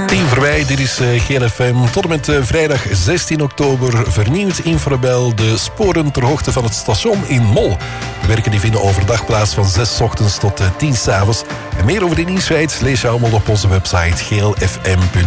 10 voorbij, dit is Geel FM. Tot en met vrijdag 16 oktober vernieuwt Infrabel de sporen ter hoogte van het station in Mol. De werken die vinden overdag plaats van 6 ochtends tot 10 s'avonds. En meer over de nieuwsfeit lees je allemaal op onze website geelfm.be.